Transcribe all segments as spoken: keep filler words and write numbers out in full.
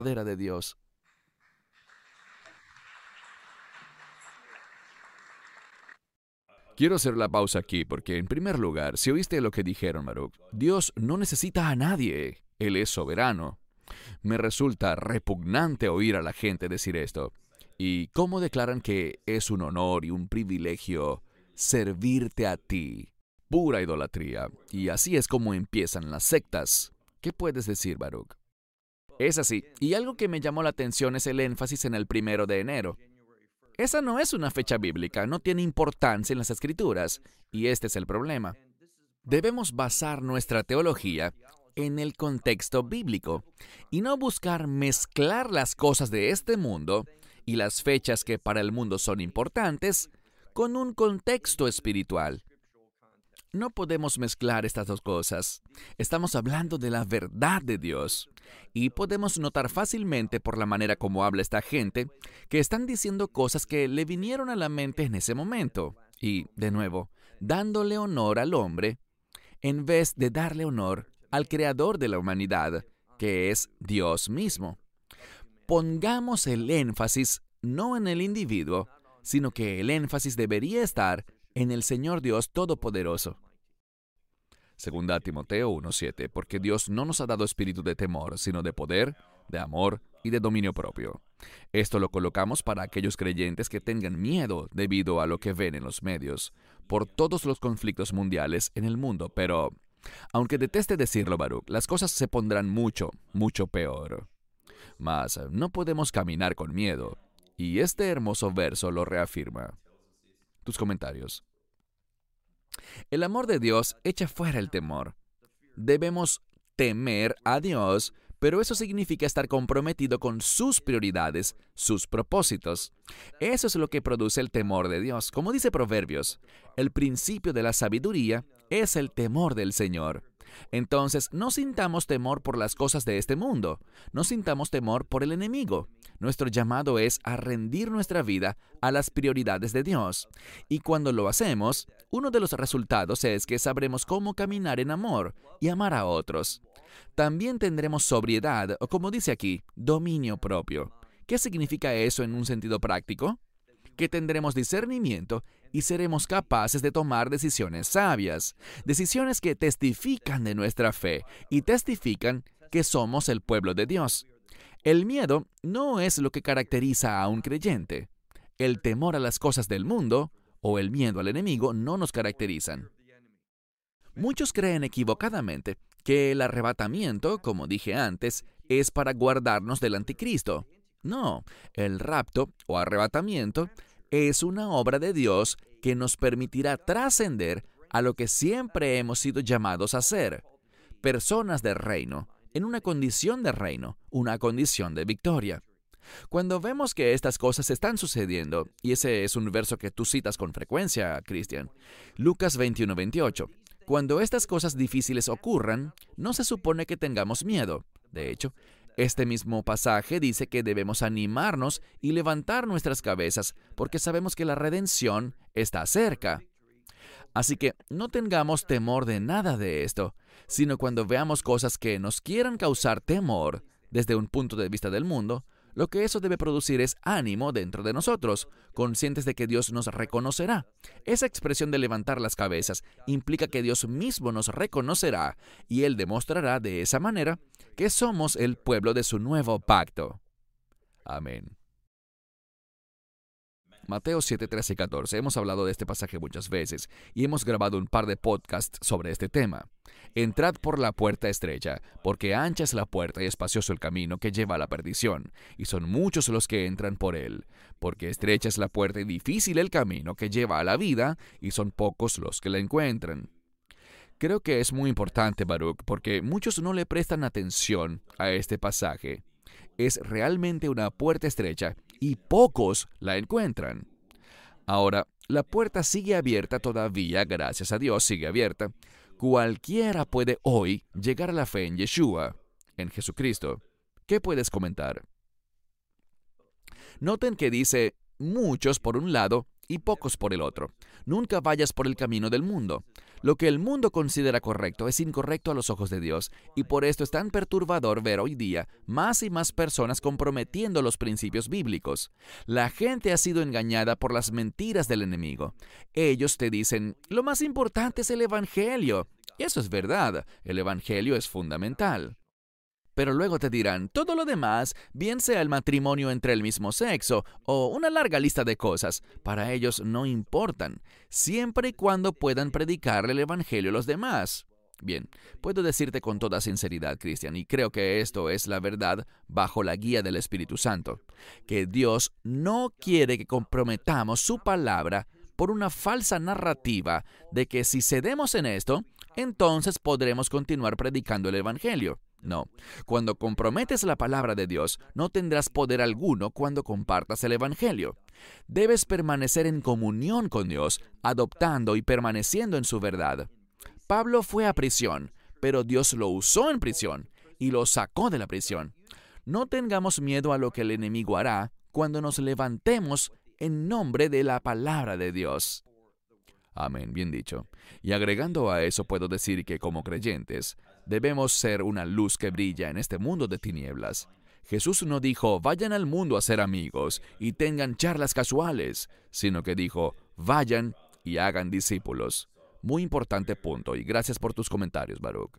verdadera de Dios. Quiero hacer la pausa aquí porque, en primer lugar, si oíste lo que dijeron, Baruch, Dios no necesita a nadie. Él es soberano. Me resulta repugnante oír a la gente decir esto. ¿Y cómo declaran que es un honor y un privilegio servirte a ti? Pura idolatría. Y así es como empiezan las sectas. ¿Qué puedes decir, Baruch? Es así. Y algo que me llamó la atención es el énfasis en el primero de enero. Esa no es una fecha bíblica, no tiene importancia en las Escrituras, y este es el problema. Debemos basar nuestra teología en el contexto bíblico y no buscar mezclar las cosas de este mundo y las fechas que para el mundo son importantes con un contexto espiritual. No podemos mezclar estas dos cosas. Estamos hablando de la verdad de Dios. Y podemos notar fácilmente por la manera como habla esta gente que están diciendo cosas que le vinieron a la mente en ese momento. Y, de nuevo, dándole honor al hombre en vez de darle honor al creador de la humanidad, que es Dios mismo. Pongamos el énfasis no en el individuo, sino que el énfasis debería estar en el Señor Dios Todopoderoso. Segunda Timoteo uno siete, porque Dios no nos ha dado espíritu de temor, sino de poder, de amor y de dominio propio. Esto lo colocamos para aquellos creyentes que tengan miedo debido a lo que ven en los medios, por todos los conflictos mundiales en el mundo, pero, aunque deteste decirlo, Baruch, las cosas se pondrán mucho, mucho peor. Mas no podemos caminar con miedo, y este hermoso verso lo reafirma. Tus comentarios. El amor de Dios echa fuera el temor. Debemos temer a Dios, pero eso significa estar comprometido con sus prioridades, sus propósitos. Eso es lo que produce el temor de Dios. Como dice Proverbios, el principio de la sabiduría es el temor del Señor. Entonces, no sintamos temor por las cosas de este mundo. No sintamos temor por el enemigo. Nuestro llamado es a rendir nuestra vida a las prioridades de Dios. Y cuando lo hacemos, uno de los resultados es que sabremos cómo caminar en amor y amar a otros. También tendremos sobriedad, o como dice aquí, dominio propio. ¿Qué significa eso en un sentido práctico? Que tendremos discernimiento y seremos capaces de tomar decisiones sabias, decisiones que testifican de nuestra fe y testifican que somos el pueblo de Dios. El miedo no es lo que caracteriza a un creyente. El temor a las cosas del mundo o el miedo al enemigo no nos caracterizan. Muchos creen equivocadamente que el arrebatamiento, como dije antes, es para guardarnos del anticristo. No, el rapto o arrebatamiento es una obra de Dios que nos permitirá trascender a lo que siempre hemos sido llamados a ser, personas del reino, en una condición de reino, una condición de victoria. Cuando vemos que estas cosas están sucediendo, y ese es un verso que tú citas con frecuencia, Cristian, Lucas veintiuno veintiocho, cuando estas cosas difíciles ocurran, no se supone que tengamos miedo. De hecho, este mismo pasaje dice que debemos animarnos y levantar nuestras cabezas porque sabemos que la redención está cerca. Así que no tengamos temor de nada de esto, sino cuando veamos cosas que nos quieran causar temor desde un punto de vista del mundo, lo que eso debe producir es ánimo dentro de nosotros, conscientes de que Dios nos reconocerá. Esa expresión de levantar las cabezas implica que Dios mismo nos reconocerá y Él demostrará de esa manera que somos el pueblo de su nuevo pacto. Amén. Mateo siete, trece y catorce. Hemos hablado de este pasaje muchas veces y hemos grabado un par de podcasts sobre este tema. Entrad por la puerta estrecha, porque ancha es la puerta y espacioso el camino que lleva a la perdición, y son muchos los que entran por él. Porque estrecha es la puerta y difícil el camino que lleva a la vida, y son pocos los que la encuentran. Creo que es muy importante, Baruch, porque muchos no le prestan atención a este pasaje. Es realmente una puerta estrecha y pocos la encuentran. Ahora, la puerta sigue abierta todavía, gracias a Dios, sigue abierta. Cualquiera puede hoy llegar a la fe en Yeshua, en Jesucristo. ¿Qué puedes comentar? Noten que dice muchos por un lado y pocos por el otro. Nunca vayas por el camino del mundo. Lo que el mundo considera correcto es incorrecto a los ojos de Dios, y por esto es tan perturbador ver hoy día más y más personas comprometiendo los principios bíblicos. La gente ha sido engañada por las mentiras del enemigo. Ellos te dicen, lo más importante es el Evangelio. Y eso es verdad, el Evangelio es fundamental. Pero luego te dirán, todo lo demás, bien sea el matrimonio entre el mismo sexo o una larga lista de cosas, para ellos no importan, siempre y cuando puedan predicarle el Evangelio a los demás. Bien, puedo decirte con toda sinceridad, Cristian, y creo que esto es la verdad bajo la guía del Espíritu Santo, que Dios no quiere que comprometamos su palabra por una falsa narrativa de que si cedemos en esto, entonces podremos continuar predicando el Evangelio. No, cuando comprometes la palabra de Dios, no tendrás poder alguno cuando compartas el Evangelio. Debes permanecer en comunión con Dios, adoptando y permaneciendo en su verdad. Pablo fue a prisión, pero Dios lo usó en prisión y lo sacó de la prisión. No tengamos miedo a lo que el enemigo hará cuando nos levantemos en nombre de la palabra de Dios. Amén, bien dicho. Y agregando a eso puedo decir que como creyentes, debemos ser una luz que brilla en este mundo de tinieblas. Jesús no dijo, vayan al mundo a ser amigos y tengan charlas casuales, sino que dijo, vayan y hagan discípulos. Muy importante punto, y gracias por tus comentarios, Baruch.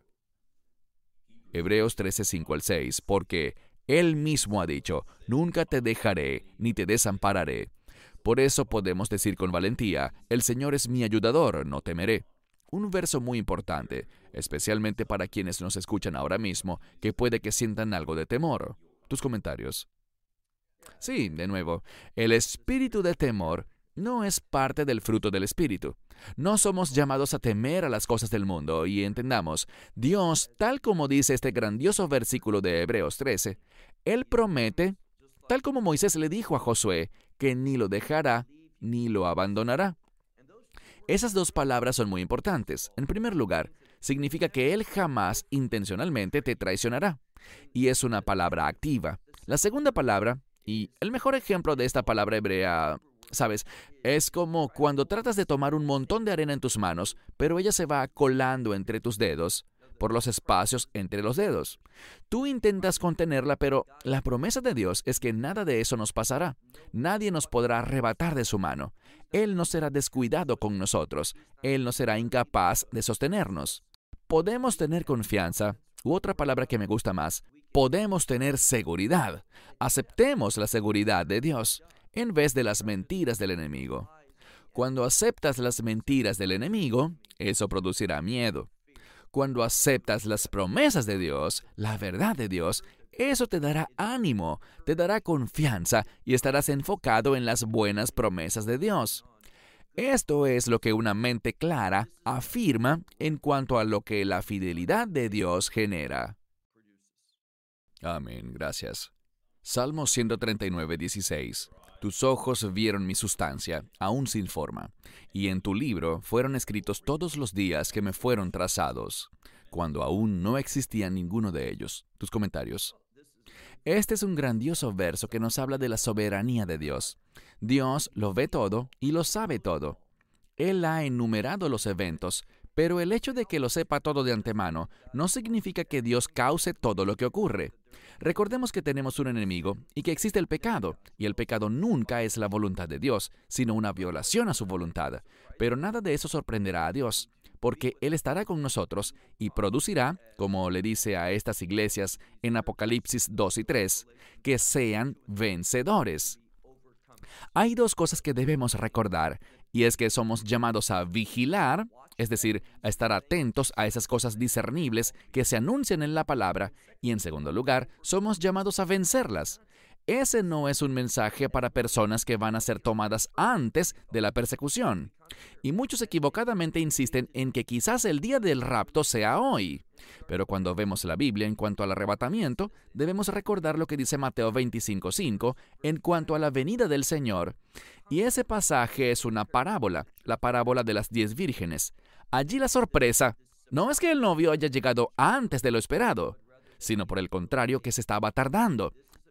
Hebreos trece, cinco al seis, porque Él mismo ha dicho, nunca te dejaré ni te desampararé. Por eso podemos decir con valentía, el Señor es mi ayudador, no temeré. Un verso muy importante, especialmente para quienes nos escuchan ahora mismo, que puede que sientan algo de temor. ¿Tus comentarios? Sí, de nuevo, el espíritu de temor no es parte del fruto del Espíritu. No somos llamados a temer a las cosas del mundo, y entendamos, Dios, tal como dice este grandioso versículo de Hebreos trece, Él promete, tal como Moisés le dijo a Josué, que ni lo dejará ni lo abandonará. Esas dos palabras son muy importantes. En primer lugar, significa que Él jamás intencionalmente te traicionará, y es una palabra activa. La segunda palabra, y el mejor ejemplo de esta palabra hebrea, ¿sabes? Es como cuando tratas de tomar un montón de arena en tus manos, pero ella se va colando entre tus dedos, por los espacios entre los dedos. Tú intentas contenerla, pero la promesa de Dios es que nada de eso nos pasará. Nadie nos podrá arrebatar de su mano. Él no será descuidado con nosotros. Él no será incapaz de sostenernos. Podemos tener confianza, u otra palabra que me gusta más, podemos tener seguridad. Aceptemos la seguridad de Dios en vez de las mentiras del enemigo. Cuando aceptas las mentiras del enemigo, eso producirá miedo. Cuando aceptas las promesas de Dios, la verdad de Dios, eso te dará ánimo, te dará confianza y estarás enfocado en las buenas promesas de Dios. Esto es lo que una mente clara afirma en cuanto a lo que la fidelidad de Dios genera. Amén, gracias. Salmo ciento treinta y nueve, dieciséis. Tus ojos vieron mi sustancia, aún sin forma, y en tu libro fueron escritos todos los días que me fueron trazados, cuando aún no existía ninguno de ellos. Tus comentarios. Este es un grandioso verso que nos habla de la soberanía de Dios. Dios lo ve todo y lo sabe todo. Él ha enumerado los eventos, pero el hecho de que lo sepa todo de antemano no significa que Dios cause todo lo que ocurre. Recordemos que tenemos un enemigo y que existe el pecado, y el pecado nunca es la voluntad de Dios, sino una violación a su voluntad. Pero nada de eso sorprenderá a Dios, porque Él estará con nosotros y producirá, como le dice a estas iglesias en Apocalipsis dos y tres, que sean vencedores. Hay dos cosas que debemos recordar, y es que somos llamados a vigilar, es decir, a estar atentos a esas cosas discernibles que se anuncian en la palabra, y en segundo lugar, somos llamados a vencerlas. Ese no es un mensaje para personas que van a ser tomadas antes de la persecución. Y muchos equivocadamente insisten en que quizás el día del rapto sea hoy. Pero cuando vemos la Biblia en cuanto al arrebatamiento, debemos recordar lo que dice Mateo veinticinco cinco en cuanto a la venida del Señor. Y ese pasaje es una parábola, la parábola de las diez vírgenes. Allí la sorpresa no es que el novio haya llegado antes de lo esperado, sino por el contrario que se estaba tardando.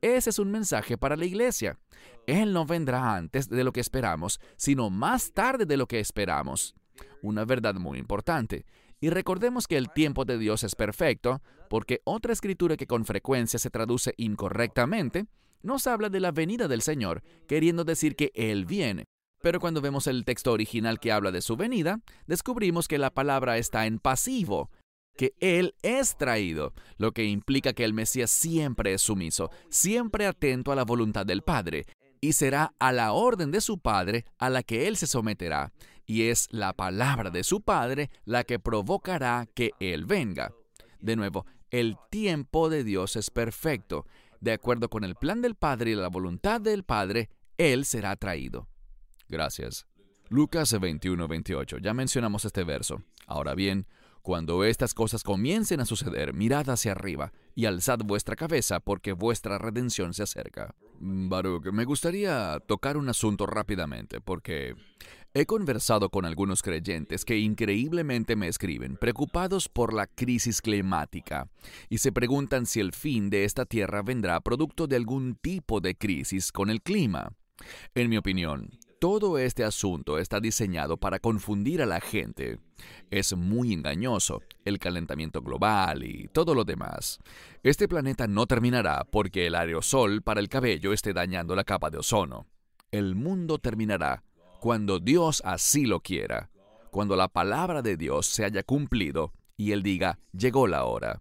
ese es un mensaje para la iglesia. Él no vendrá antes de lo que esperamos, sino más tarde de lo que esperamos. Una verdad muy importante. Y recordemos que el tiempo de Dios es perfecto, porque otra escritura que con frecuencia se traduce incorrectamente nos habla de la venida del Señor, queriendo decir que Él viene. Pero cuando vemos el texto original que habla de su venida, descubrimos que la palabra está en pasivo, que Él es traído, lo que implica que el Mesías siempre es sumiso, siempre atento a la voluntad del Padre, y será a la orden de su Padre a la que Él se someterá, y es la palabra de su Padre la que provocará que Él venga. De nuevo, el tiempo de Dios es perfecto. De acuerdo con el plan del Padre y la voluntad del Padre, Él será traído. Gracias. Lucas veintiuno veintiocho. Ya mencionamos este verso. Ahora bien, cuando estas cosas comiencen a suceder, mirad hacia arriba y alzad vuestra cabeza, porque vuestra redención se acerca. Baruch, me gustaría tocar un asunto rápidamente, porque he conversado con algunos creyentes que increíblemente me escriben, preocupados por la crisis climática, y se preguntan si el fin de esta tierra vendrá producto de algún tipo de crisis con el clima. En mi opinión, todo este asunto está diseñado para confundir a la gente. Es muy engañoso, el calentamiento global y todo lo demás. Este planeta no terminará porque el aerosol para el cabello esté dañando la capa de ozono. El mundo terminará cuando Dios así lo quiera, cuando la palabra de Dios se haya cumplido y Él diga, llegó la hora.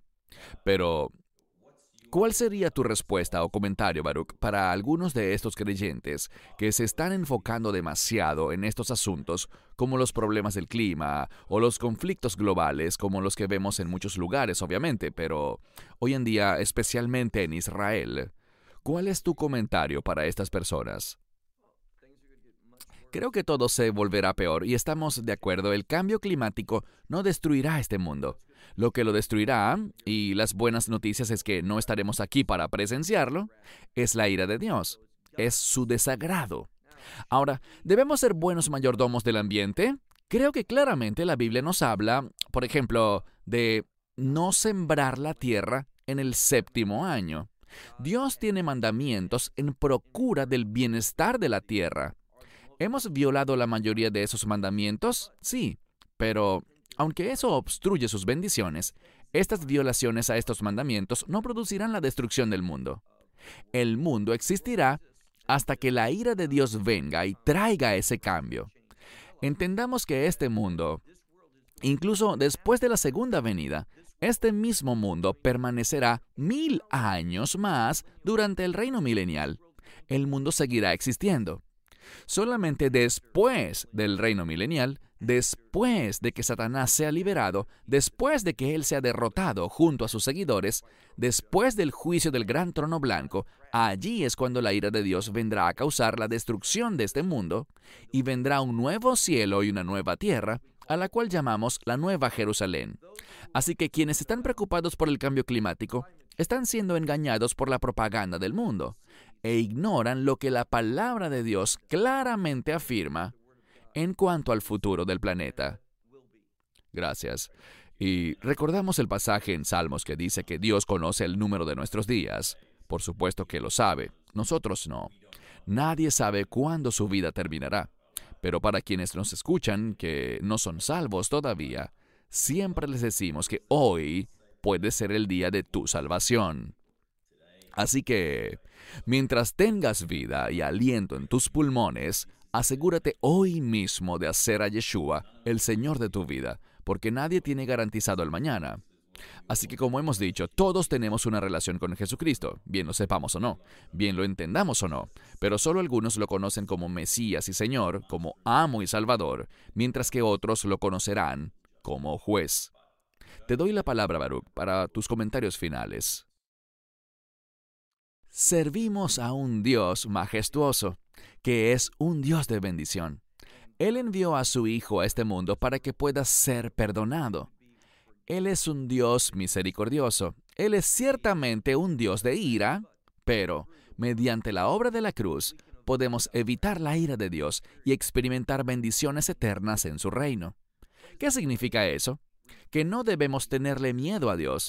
Pero, ¿cuál sería tu respuesta o comentario, Baruch, para algunos de estos creyentes que se están enfocando demasiado en estos asuntos, como los problemas del clima o los conflictos globales, como los que vemos en muchos lugares, obviamente, pero hoy en día, especialmente en Israel? ¿Cuál es tu comentario para estas personas? Creo que todo se volverá peor y estamos de acuerdo, el cambio climático no destruirá este mundo. Lo que lo destruirá, y las buenas noticias es que no estaremos aquí para presenciarlo, es la ira de Dios, es su desagrado. Ahora, ¿debemos ser buenos mayordomos del ambiente? Creo que claramente la Biblia nos habla, por ejemplo, de no sembrar la tierra en el séptimo año. Dios tiene mandamientos en procura del bienestar de la tierra. ¿Hemos violado la mayoría de esos mandamientos? Sí, pero aunque eso obstruye sus bendiciones, estas violaciones a estos mandamientos no producirán la destrucción del mundo. El mundo existirá hasta que la ira de Dios venga y traiga ese cambio. Entendamos que este mundo, incluso después de la segunda venida, este mismo mundo permanecerá mil años más durante el reino milenial. El mundo seguirá existiendo. Solamente después del reino milenial, después de que Satanás sea liberado, después de que él sea derrotado junto a sus seguidores, después del juicio del gran trono blanco, allí es cuando la ira de Dios vendrá a causar la destrucción de este mundo, y vendrá un nuevo cielo y una nueva tierra, a la cual llamamos la Nueva Jerusalén. Así que quienes están preocupados por el cambio climático están siendo engañados por la propaganda del mundo e ignoran lo que la palabra de Dios claramente afirma en cuanto al futuro del planeta. Gracias. Y recordamos el pasaje en Salmos que dice que Dios conoce el número de nuestros días. Por supuesto que lo sabe, nosotros no. Nadie sabe cuándo su vida terminará. Pero para quienes nos escuchan, que no son salvos todavía, siempre les decimos que hoy puede ser el día de tu salvación. Así que, mientras tengas vida y aliento en tus pulmones, asegúrate hoy mismo de hacer a Yeshua el Señor de tu vida, porque nadie tiene garantizado el mañana. Así que, como hemos dicho, todos tenemos una relación con Jesucristo, bien lo sepamos o no, bien lo entendamos o no, pero solo algunos lo conocen como Mesías y Señor, como amo y Salvador, mientras que otros lo conocerán como juez. Te doy la palabra, Baruch, para tus comentarios finales. Servimos a un Dios majestuoso, que es un Dios de bendición. Él envió a su Hijo a este mundo para que pueda ser perdonado. Él es un Dios misericordioso. Él es ciertamente un Dios de ira, pero mediante la obra de la cruz podemos evitar la ira de Dios y experimentar bendiciones eternas en su reino. ¿Qué significa eso? Que no debemos tenerle miedo a Dios.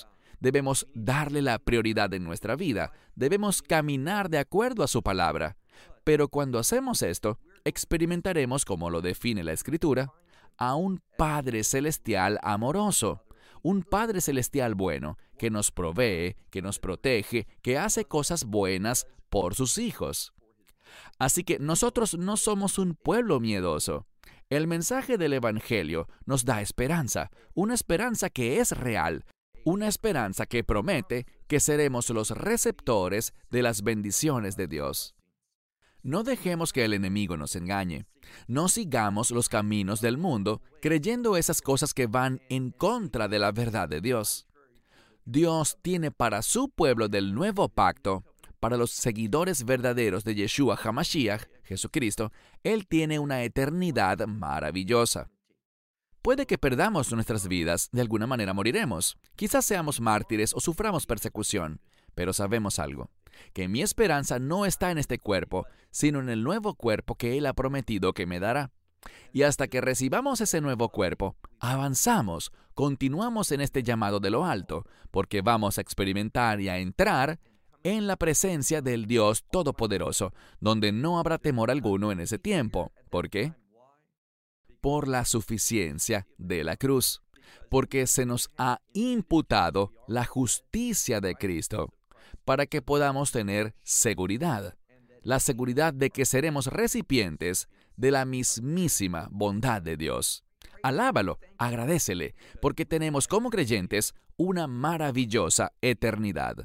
Debemos darle la prioridad en nuestra vida. Debemos caminar de acuerdo a su palabra. Pero cuando hacemos esto, experimentaremos, como lo define la Escritura, a un Padre Celestial amoroso. Un Padre Celestial bueno, que nos provee, que nos protege, que hace cosas buenas por sus hijos. Así que nosotros no somos un pueblo miedoso. El mensaje del Evangelio nos da esperanza, una esperanza que es real, una esperanza que promete que seremos los receptores de las bendiciones de Dios. No dejemos que el enemigo nos engañe. No sigamos los caminos del mundo creyendo esas cosas que van en contra de la verdad de Dios. Dios tiene para su pueblo del nuevo pacto, para los seguidores verdaderos de Yeshua HaMashiach, Jesucristo, Él tiene una eternidad maravillosa. Puede que perdamos nuestras vidas, de alguna manera moriremos. Quizás seamos mártires o suframos persecución, pero sabemos algo, que mi esperanza no está en este cuerpo, sino en el nuevo cuerpo que Él ha prometido que me dará. Y hasta que recibamos ese nuevo cuerpo, avanzamos, continuamos en este llamado de lo alto, porque vamos a experimentar y a entrar en la presencia del Dios Todopoderoso, donde no habrá temor alguno en ese tiempo. ¿Por qué? Por la suficiencia de la cruz, porque se nos ha imputado la justicia de Cristo, para que podamos tener seguridad, la seguridad de que seremos recipientes de la mismísima bondad de Dios. Alábalo, agradécele, porque tenemos como creyentes una maravillosa eternidad.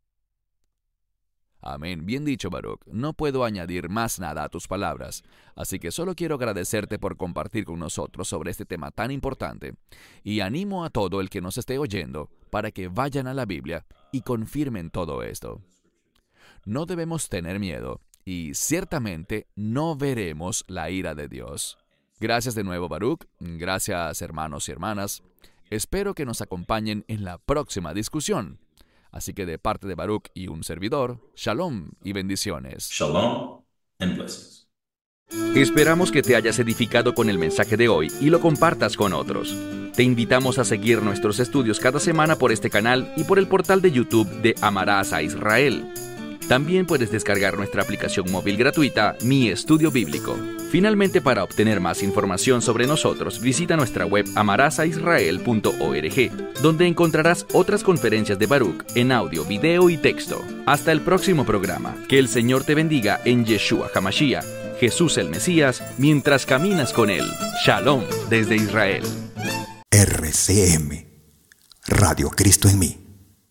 Amén. Bien dicho, Baruch. No puedo añadir más nada a tus palabras, así que solo quiero agradecerte por compartir con nosotros sobre este tema tan importante, y animo a todo el que nos esté oyendo para que vayan a la Biblia y confirmen todo esto. No debemos tener miedo, y ciertamente no veremos la ira de Dios. Gracias de nuevo, Baruch. Gracias, hermanos y hermanas. Espero que nos acompañen en la próxima discusión. Así que de parte de Baruch y un servidor, Shalom y bendiciones. Shalom and blessings. Esperamos que te hayas edificado con el mensaje de hoy y lo compartas con otros. Te invitamos a seguir nuestros estudios cada semana por este canal y por el portal de YouTube de Amarás a Israel. También puedes descargar nuestra aplicación móvil gratuita, Mi Estudio Bíblico. Finalmente, para obtener más información sobre nosotros, visita nuestra web amarás a israel punto org, donde encontrarás otras conferencias de Baruch en audio, video y texto. Hasta el próximo programa. Que el Señor te bendiga en Yeshua HaMashiach, Jesús el Mesías, mientras caminas con Él. Shalom desde Israel. R C M, Radio Cristo en mí.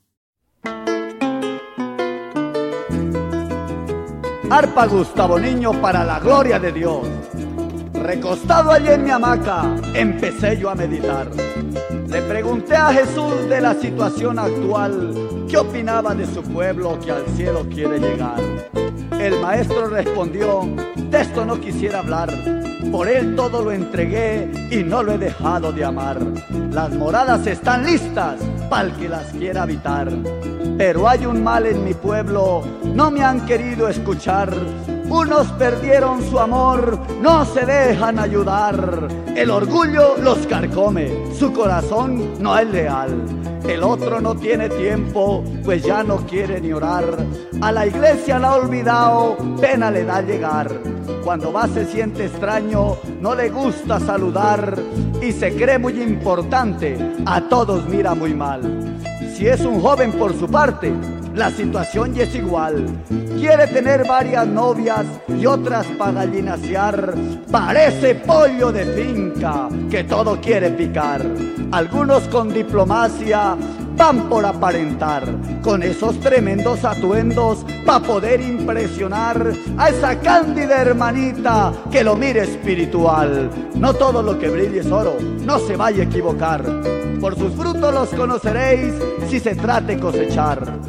Arpa Gustavo Niño para la gloria de Dios. Recostado allí en mi hamaca, empecé yo a meditar. Le pregunté a Jesús de la situación actual, ¿qué opinaba de su pueblo que al cielo quiere llegar? El maestro respondió, de esto no quisiera hablar, por él todo lo entregué y no lo he dejado de amar. Las moradas están listas para el que las quiera habitar, pero hay un mal en mi pueblo, no me han querido escuchar. Unos perdieron su amor, no se dejan ayudar. El orgullo los carcome, su corazón no es leal. El otro no tiene tiempo, pues ya no quiere ni orar. A la iglesia la ha olvidado, pena le da llegar. Cuando va se siente extraño, no le gusta saludar y se cree muy importante, a todos mira muy mal. Si es un joven por su parte, la situación ya es igual. Quiere tener varias novias y otras para gallinasear. Parece pollo de finca que todo quiere picar. Algunos con diplomacia van por aparentar, con esos tremendos atuendos pa' poder impresionar a esa cándida hermanita que lo mire espiritual. No todo lo que brille es oro, no se vaya a equivocar. Por sus frutos los conoceréis si se trate cosechar. Si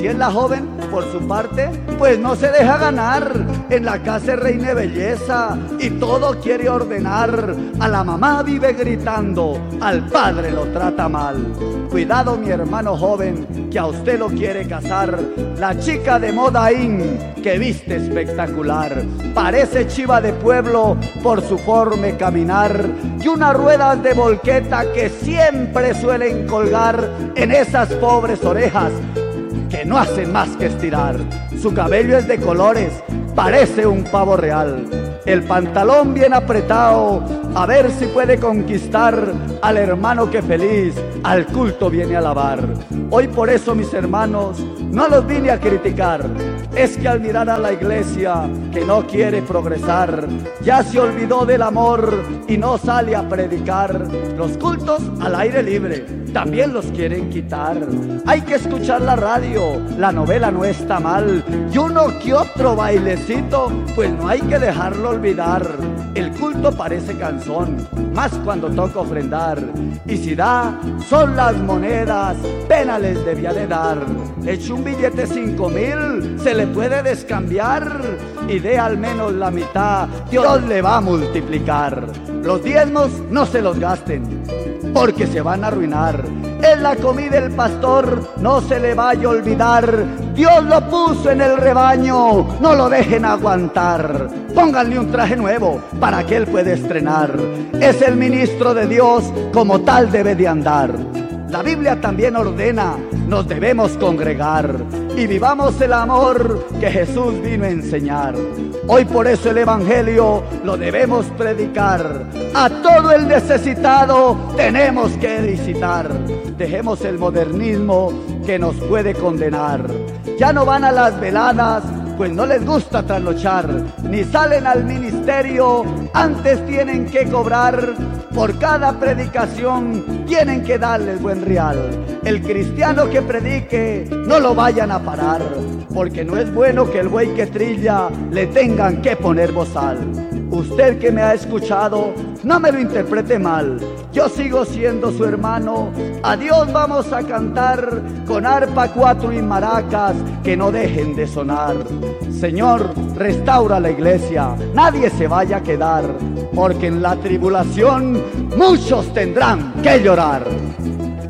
si es la joven, por su parte, pues no se deja ganar. En la casa es reina de belleza y todo quiere ordenar. A la mamá vive gritando, al padre lo trata mal. Cuidado mi hermano joven, que a usted lo quiere casar la chica de moda in, que viste espectacular. Parece chiva de pueblo por su forma de caminar y unas ruedas de volqueta que siempre suelen colgar en esas pobres orejas que no hacen más que estirar. Su cabello es de colores, parece un pavo real. El pantalón bien apretado, a ver si puede conquistar al hermano que feliz al culto viene a alabar. Hoy por eso, mis hermanos, no los vine a criticar. Es que al mirar a la iglesia que no quiere progresar, ya se olvidó del amor y no sale a predicar. Los cultos al aire libre también los quieren quitar. Hay que escuchar la radio, la novela no está mal, y uno que otro bailecito, pues no hay que dejarlo olvidar. El culto parece canzón, más cuando toca ofrendar, y si da, son las monedas, pena les debía de dar. Eche un billete cinco mil, se le puede descambiar, y dé al menos la mitad, Dios le va a multiplicar. Los diezmos no se los gasten, porque se van a arruinar. En la comida el pastor no se le vaya a olvidar. Dios lo puso en el rebaño, no lo dejen aguantar. Pónganle un traje nuevo para que él pueda estrenar. Es el ministro de Dios, como tal debe de andar. La Biblia también ordena, nos debemos congregar y vivamos el amor que Jesús vino a enseñar. Hoy por eso el evangelio lo debemos predicar. A todo el necesitado tenemos que visitar. Dejemos el modernismo que nos puede condenar. Ya no van a las veladas, pues no les gusta trasnochar, ni salen al ministerio, antes tienen que cobrar. Por cada predicación tienen que darle el buen real. El cristiano que predique, no lo vayan a parar, porque no es bueno que el buey que trilla le tengan que poner bozal. Usted que me ha escuchado, no me lo interprete mal, yo sigo siendo su hermano. A Dios vamos a cantar con arpa, cuatro y maracas que no dejen de sonar. Señor, restaura la iglesia, nadie se vaya a quedar, porque en la tribulación muchos tendrán que llorar.